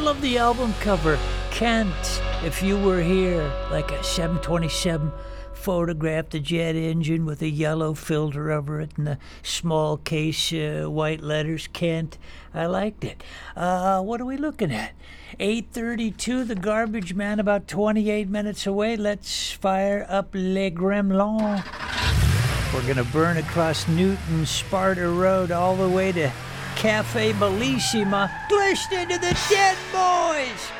love the album cover. Kent, If You Were Here, like a 727 photographed the jet engine with a yellow filter over it and the small case white letters, Kent. I liked it. What are we looking at? 8:32, the garbage man about 28 minutes away. Let's fire up Le Gremlin. We're going to burn across Newton Sparta Road all the way to Cafe Bellissima. Glitched into the Dead Boys!